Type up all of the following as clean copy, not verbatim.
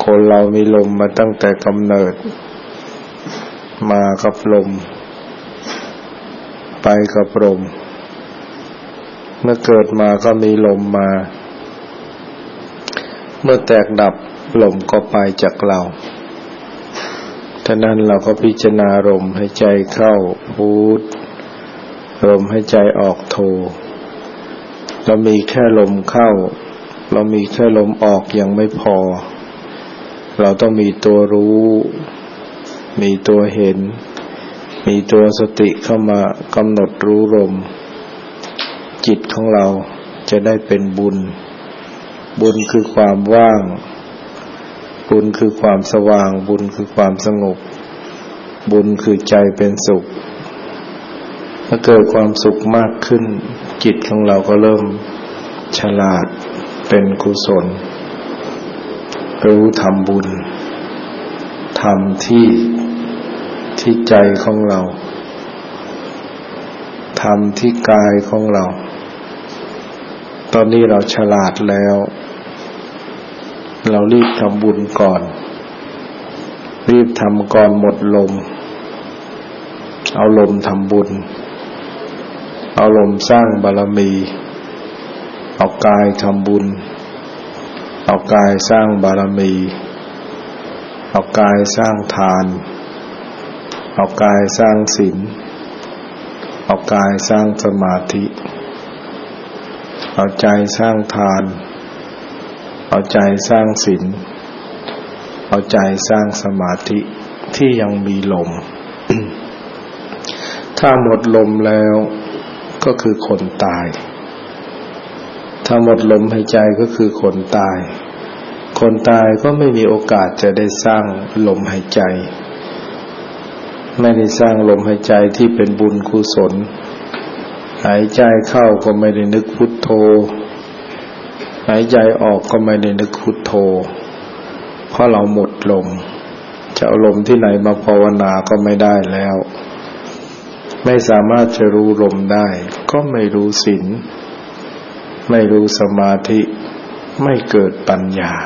คนเรามีลมมาตั้งแต่กำเนิดมากับลมไปกับลมเมื่อเกิดมาก็มีลมมาเมื่อแตกดับลมก็ไปจากเราฉะนั้นเราก็พิจารณาลมหายใจเข้าพุทลมหายใจออกโทเรามีแค่ลมเข้าเรามีแค่ลมออกยังไม่พอเราต้องมีตัวรู้มีตัวเห็นมีตัวสติเข้ามากำหนดรู้ลมจิตของเราจะได้เป็นบุญบุญคือความว่างบุญคือความสว่างบุญคือความสงบบุญคือใจเป็นสุขเมื่อเกิดความสุขมากขึ้นจิตของเราก็เริ่มฉลาดเป็นกุศลรู้ทำบุญทำที่ใจของเราทำที่กายของเราตอนนี้เราฉลาดแล้วเรารีบทำบุญก่อนรีบทำก่อนหมดลมเอาลมทำบุญเอาลมสร้างบารมีเอากายทำบุญเอากายสร้างบารมีเอากายสร้างทานเอากายสร้างศีลเอากายสร้างสมาธิเอาใจสร้างทานเอาใจสร้างศีลเอาใจสร้างสมาธิที่ยังมีลม ถ้าหมดลมแล้วก็คือคนตายถ้าหมดลมหายใจก็คือคนตายคนตายก็ไม่มีโอกาสจะได้สร้างลมหายใจไม่ได้สร้างลมหายใจที่เป็นบุญกุศลหายใจเข้าก็ไม่ได้นึกพุทโธหายใจออกก็ไม่ได้นึกพุทโธเพราะเราหมดลมจะเอาลมที่ไหนมาภาวนาก็ไม่ได้แล้วไม่สามารถจะรู้ลมได้ก็ไม่รู้ศีลไม่รู้สมาธิไม่เกิดปัญญา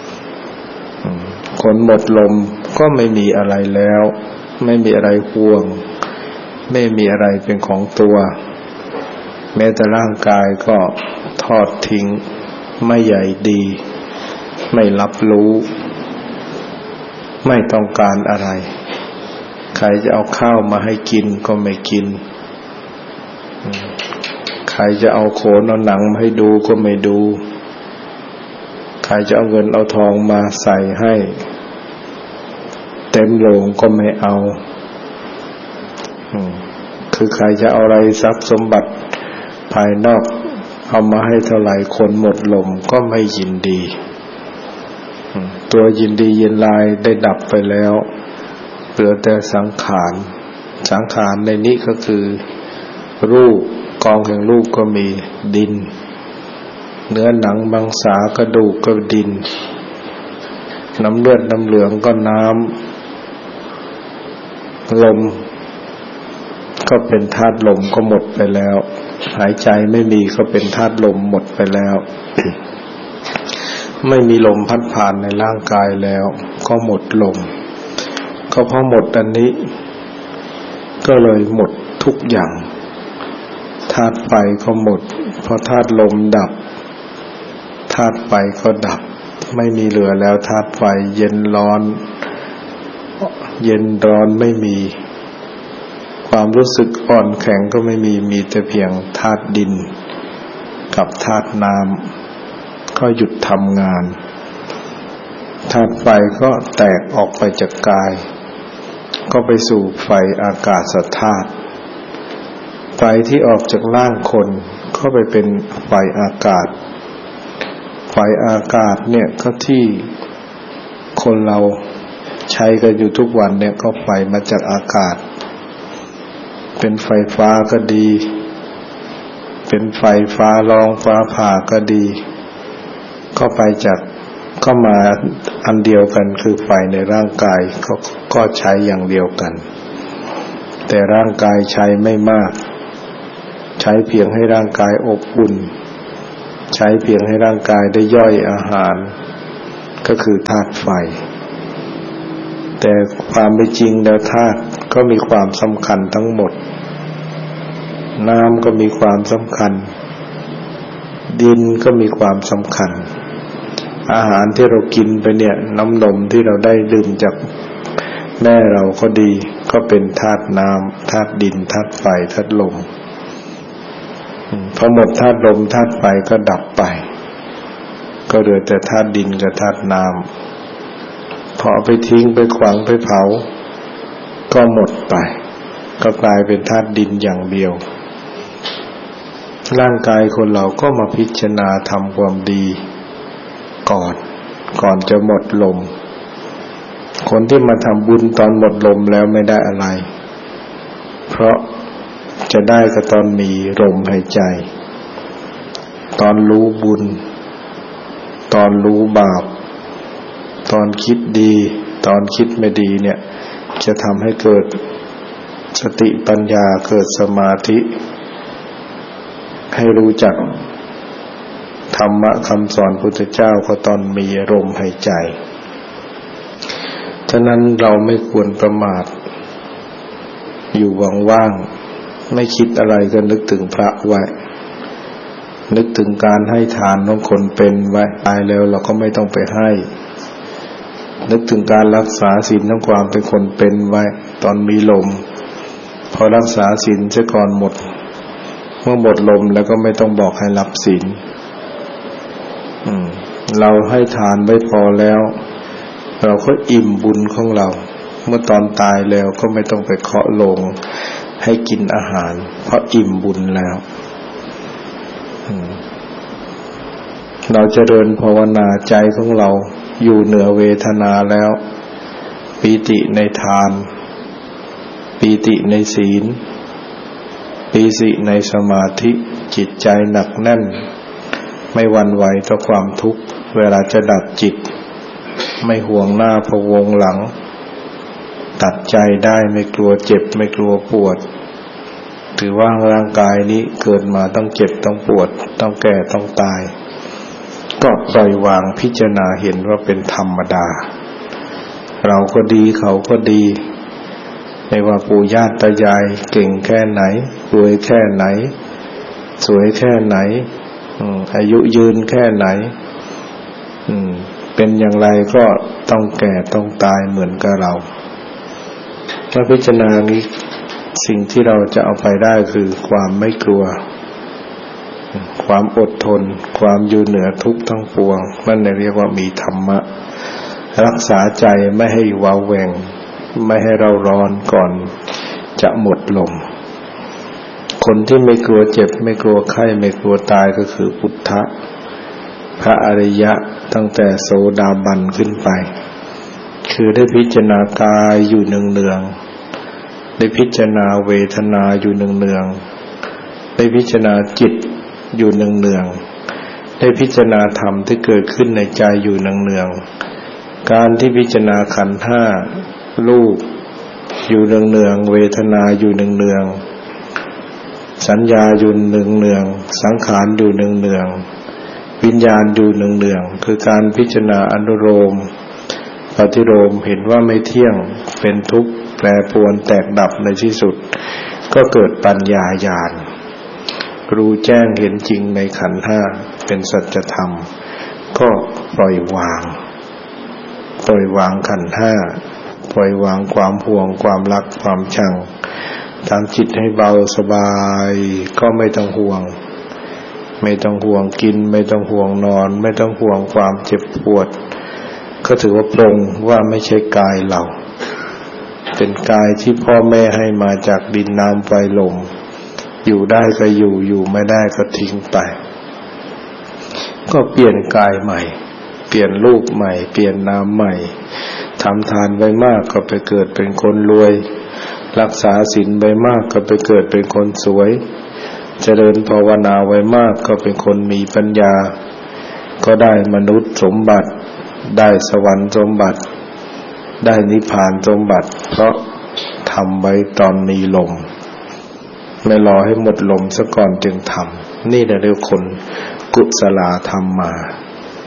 คนหมดลมก็ไม่มีอะไรแล้วไม่มีอะไรห่วงไม่มีอะไรเป็นของตัวแม้แต่ร่างกายก็ทอดทิ้งไม่ใหญ่ดีไม่รับรู้ไม่ต้องการอะไรใครจะเอาข้าวมาให้กินก็ไม่กินใครจะเอาโขนเอาหนังมาให้ดูก็ไม่ดูใครจะเอาเงินเอาทองมาใส่ให้เต็มโลงก็ไม่เอาคือใครจะเอาอะไรทรัพย์สมบัติภายนอกเอามาให้เท่าไหร่คนหมดลมก็ไม่ยินดีตัวยินดียินลายได้ดับไปแล้วเหลือแต่สังขารสังขารในนี้ก็คือรูปกองแห่งรูปก็มีดินเนื้อหนังมังสากระดูกก็ดินน้ำเลือดน้ำเหลืองก็น้ำลมก็เป็นธาตุลมก็หมดไปแล้วหายใจไม่มีก็เป็นธาตุลมหมดไปแล้ว ไม่มีลมพัดผ่านในร่างกายแล้วก็หมดลมก็พอหมดอันนี้ก็เลยหมดทุกอย่างธาตุไฟก็หมดพอธาตุลมดับธาตุไฟก็ดับไม่มีเหลือแล้วธาตุไฟเย็นร้อนไม่มีความรู้สึกอ่อนแข็งก็ไม่มีแต่เพียงธาตุดินกับธาตุน้ำก็หยุดทำงานธาตุไฟก็แตกออกไปจากกายก็ไปสู่ไฟอากาศธาตุไฟที่ออกจากร่างคนก็ไปเป็นไฟอากาศไฟอากาศเนี่ยก็ที่คนเราใช้กันอยู่ทุกวันเนี่ยก็ไฟมาจากอากาศเป็นไฟฟ้าก็ดีเป็นไฟฟ้าร้องฟ้าผ่าก็ดีก็ไปจากก็มาอันเดียวกันคือไฟในร่างกายก็ใช้อย่างเดียวกันแต่ร่างกายใช้ไม่มากใช้เพียงให้ร่างกายอบอุ่นใช้เพียงให้ร่างกายได้ย่อยอาหารกก็คือธาตุไฟแต่ความเป็นจริงแล้วธาตุก็มีความสำคัญทั้งหมดน้ำก็มีความสำคัญดินก็มีความสำคัญอาหารที่เรากินไปเนี่ยน้ำนมที่เราได้ดื่มจากแม่เราก็ดีก็เป็นธาตุน้ำธาตุดินธาตุไฟธาตุลมพอหมดธาตุลมธาตุไฟก็ดับไปก็เหลือแต่ธาตุดินกับธาตุน้ำพอเอาไปทิ้งไปขวางไปเผาก็หมดไปก็กลายเป็นธาตุดินอย่างเดียวร่างกายคนเราก็มาพิจารณาทำความดีก่อนจะหมดลมคนที่มาทำบุญตอนหมดลมแล้วไม่ได้อะไรเพราะจะได้ก็ตอนมีลมหายใจตอนรู้บุญตอนรู้บาปตอนคิดดีตอนคิดไม่ดีเนี่ยจะทำให้เกิดสติปัญญาเกิดสมาธิให้รู้จักธรรมะคำสอนพุทธเจ้าก็ตอนมีลมหายใจฉะนั้นเราไม่ควรประมาทอยู่ว่างๆไม่คิดอะไรก็นึกถึงพระไว้นึกถึงการให้ทานของคนเป็นไว้ตายแล้วเราก็ไม่ต้องไปให้นึกถึงการรักษาศีลของความเป็นคนเป็นไว้ตอนมีลมพอรักษาศีลซะก่อนหมดเมื่อหมดลมแล้วก็ไม่ต้องบอกให้รับศีลเราให้ทานไว้พอแล้วเราก็อิ่มบุญของเราเมื่อตอนตายแล้วก็ไม่ต้องไปเคาะโลงให้กินอาหารเพราะอิ่มบุญแล้วเราเจริญภาวนาใจของเราอยู่เหนือเวทนาแล้วปีติในทานปีติในศีลปีติในสมาธิจิตใจหนักแน่นไม่หวั่นไหวต่อความทุกข์เวลาจะดับจิตไม่ห่วงหน้าพะวงหลังตัดใจได้ไม่กลัวเจ็บไม่กลัวปวดถือว่าร่างกายนี้เกิดมาต้องเจ็บต้องปวดต้องแก่ต้องตายก็ปล่อยวางพิจารณาเห็นว่าเป็นธรรมดาเราก็ดีเขาก็ดีไม่ว่าปู่ย่าตายายเก่งแค่ไหนรวยแค่ไหนสวยแค่ไหนอายุยืนแค่ไหนเป็นอย่างไรก็ต้องแก่ต้องตายเหมือนกับเราถ้าพิจารณานี้สิ่งที่เราจะเอาไปได้คือความไม่กลัวความอดทนความอยู่เหนือทุกข์ทั้งปวงนั่นเรียกว่ามีธรรมะรักษาใจไม่ให้ว้าแหว่งไม่ให้เราร้อนก่อนจะหมดลมคนที่ไม่กลัวเจ็บไม่กลัวไข้ไม่กลัวตายก็คือพุทธะพระอริยะตั้งแต่โสดาบันขึ้นไปคือได้พิจารณากายอยู่เนืองๆได้พิจารณาเวทนาอยู่เนืองๆได้พิจารณาจิตอยู่เนืองๆได้พิจารณาธรรมที่เกิดขึ้นในใจอยู่เนืองๆการที่พิจารณาขันธ์ห้ารูปอยู่เนืองๆเวทนาอยู่เนืองๆสัญญาอยู่เนืองๆสังขารอยู่เนืองๆวิญญาณอยู่เนืองๆคือการพิจารณาอนุโลมปฏิโลมเห็นว่าไม่เที่ยงเป็นทุกข์แปรปรวนแตกดับในที่สุดก็เกิดปัญญาญาณรู้แจ้งเห็นจริงในขันธ์ห้าเป็นสัจธรรมก็ปล่อยวางขันธ์ห้าปล่อยวางความห่วงความรักความชังทำจิตให้เบาสบายก็ไม่ต้องห่วงกินไม่ต้องห่วงนอนไม่ต้องห่วงความเจ็บปวดก็ถือว่าปรงว่าไม่ใช่กายเราเป็นกายที่พ่อแม่ให้มาจากดินน้ำไฟลมอยู่ได้ก็อยู่ไม่ได้ก็ทิ้งไปก็เปลี่ยนกายใหม่เปลี่ยนรูปใหม่เปลี่ยนนามใหม่ทำทานไว้มากก็ไปเกิดเป็นคนรวยรักษาศีลไว้มากก็ไปเกิดเป็นคนสวยเจริญภาวนาไว้มากก็เป็นคนมีปัญญาก็ได้มนุษย์สมบัติได้สวรรค์สมบัติได้นิพพานสมบัติเพราะทำไว้ตอนมีลมไม่รอให้หมดลมซะก่อนจึงทำนี่แหละเรียกคนกุศลธรรมมา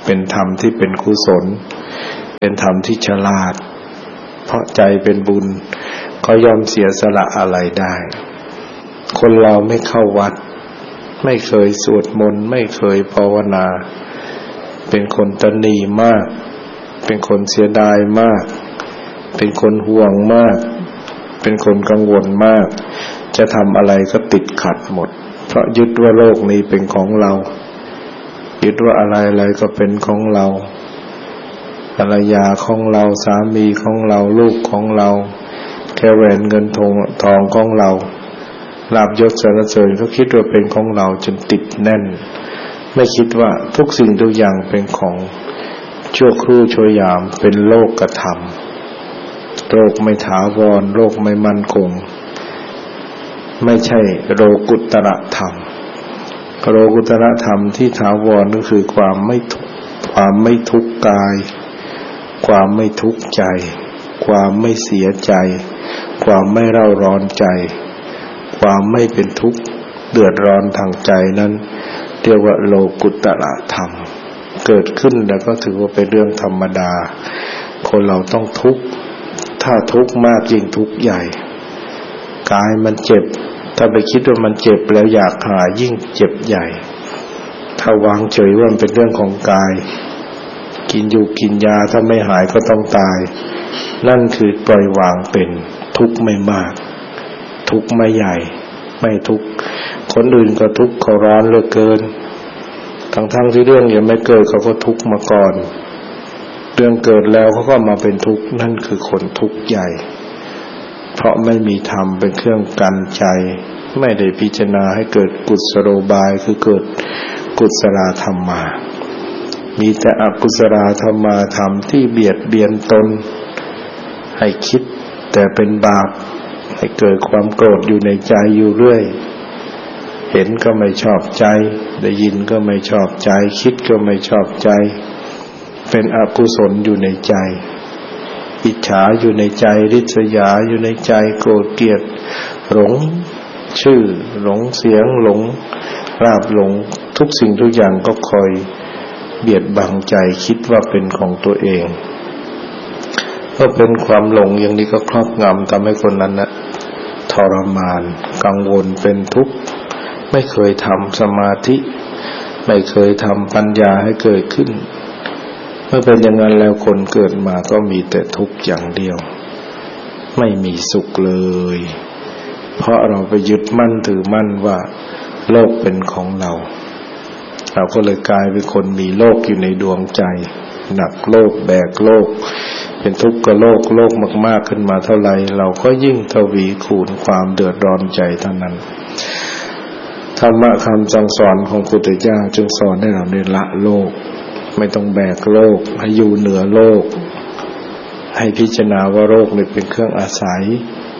เป็นธรรมที่เป็นกุศลเป็นธรรมที่ฉลาดเพราะใจเป็นบุญก็ยอมเสียสละอะไรได้คนเราไม่เข้าวัดไม่เคยสวดมนต์ไม่เคยภาวนาเป็นคนตนีมากเป็นคนเสียดายมากเป็นคนห่วงมากเป็นคนกังวลมากจะทำอะไรก็ติดขัดหมดเพราะยึดว่าโลกนี้เป็นของเรายึดว่าอะไรๆก็เป็นของเราภรรยาของเราสามีของเราลูกของเราแค่แหวนเงินทองของเราลาภยศสรรเสริญเขาคิดว่าเป็นของเราจนติดแน่นไม่คิดว่าทุกสิ่งทุกอย่างเป็นของชั่วครู่ชั่วยามเป็นโลกธรรมโลกไม่ถาวรโลกไม่มั่นคงไม่ใช่โลกุตระธรรมโลกุตระธรรมที่ถาวรก็คือความไม่ทุกข์กายความไม่ทุกข์ใจความไม่เสียใจความไม่เร่าร้อนใจความไม่เป็นทุกข์เดือดร้อนทางใจนั้นเรียกว่าโลกุตระธรรมเกิดขึ้นแล้วก็ถือว่าเป็นเรื่องธรรมดาคนเราต้องทุกข์ถ้าทุกข์มากยิ่งทุกข์ใหญ่กายมันเจ็บถ้าไปคิดว่ามันเจ็บแล้วอยากหายยิ่งเจ็บใหญ่ถ้าวางเฉยว่ามันเป็นเรื่องของกายกินอยู่กินยาถ้าไม่หายก็ต้องตายนั่นคือปล่อยวางเป็นทุกข์ไม่มากทุกข์ไม่ใหญ่ไม่ทุกข์คนอื่นก็ทุกข์เขาร้อนเหลือเกินทั้งที่เรื่องยังไม่เกิดเขาก็ทุกข์มาก่อนเรื่องเกิดแล้วเขาก็มาเป็นทุกข์นั่นคือคนทุกข์ใหญ่เพราะไม่มีธรรมเป็นเครื่องกันใจไม่ได้พิจารณาให้เกิดกุศโลบายคือเกิดกุศลธรรมมามีแต่อกุศลธรรมาธรรมที่เบียดเบียนตนให้คิดแต่เป็นบาปให้เกิดความโกรธอยู่ในใจอยู่เรื่อยเห็นก็ไม่ชอบใจได้ยินก็ไม่ชอบใจคิดก็ไม่ชอบใจเป็นอกุศลอยู่ในใจอิจฉาอยู่ในใจริษยาอยู่ในใจโกรธเกลียดหลงชื่อหลงเสียงหลงลาภหลงทุกสิ่งทุกอย่างก็คอยเบียดบังใจคิดว่าเป็นของตัวเองก็เป็นความหลงอย่างนี้ก็ครอบงำทำให้คนนั้นนะทรมานกังวลเป็นทุกข์ไม่เคยทำสมาธิไม่เคยทำปัญญาให้เกิดขึ้นเมื่อเป็นอย่างนั้นแล้วคนเกิดมาก็มีแต่ทุกข์อย่างเดียวไม่มีสุขเลยเพราะเราไปยึดมั่นถือมั่นว่าโลกเป็นของเราก็เลยกลายเป็นคนมีโลกอยู่ในดวงใจหนักโลกแบกโลกเป็นทุกข์กับโลกมากๆขึ้นมาเท่าไหร่เราก็ยิ่งทวีคูณความเดือดร้อนใจเท่านั้นธรรมะคำสั่งสอนของพระพุทธเจ้าจึงสอนให้เราได้ละโลกไม่ต้องแบกโลกให้อยู่เหนือโลกให้พิจารณาว่าโลกนี่เป็นเครื่องอาศัย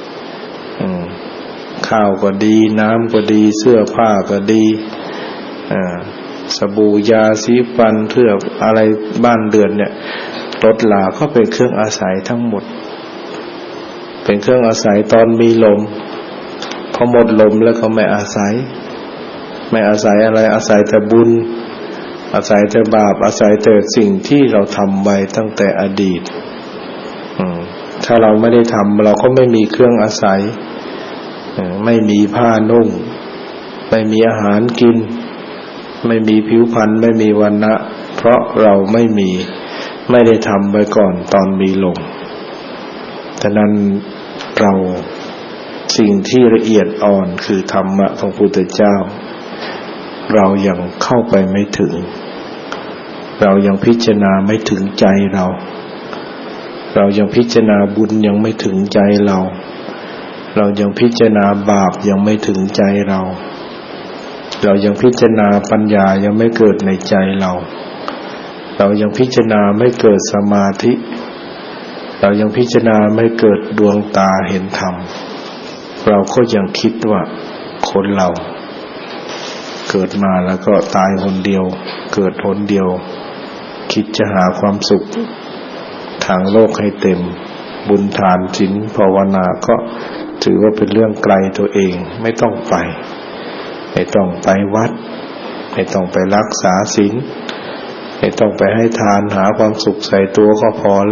ข้าวก็ดีน้ำก็ดีเสื้อผ้าก็ดีสบู่ยาสีฟันเทือกอะไรบ้านเรือนเนี่ยรถลาก็เป็นเครื่องอาศัยทั้งหมดเป็นเครื่องอาศัยตอนมีลมพอหมดลมแล้วก็ไม่อาศัยอะไรอาศัยแต่บุญอาศัยแต่บาปอาศัยแต่สิ่งที่เราทำไว้ตั้งแต่อดีตถ้าเราไม่ได้ทำเราก็ไม่มีเครื่องอาศัยไม่มีผ้านุ่งไม่มีอาหารกินไม่มีผิวพรรณไม่มีวรรณะเพราะเราไม่ได้ทำไว้ก่อนตอนมีลมฉะนั้นเราสิ่งที่ละเอียดอ่อนคือธรรมะของพระพุทธเจ้าเรายังเข้าไปไม่ถึงเรายังพิจารณาไม่ถึงใจเรายังพิจารณาบุญยังไม่ถึงใจเรายังพิจารณาบาปยังไม่ถึงใจเรายังพิจารณาปัญญายังไม่เกิดในใจเรายังพิจารณาไม่เกิดสมาธิเรายังพิจารณาไม่เกิดดวงตาเห็นธรรมเราก็ยังคิดว่าคนเราเกิดมาแล้วก็ตายคนเดียวเกิดคนเดียวคิดจะหาความสุขทางโลกให้เต็มบุญทานศีลภาวนาก็ถือว่าเป็นเรื่องไกลตัวเองไม่ต้องไปวัดไม่ต้องไปรักษาศีลไม่ต้องไปให้ทานหาความสุขใส่ตัวก็พอ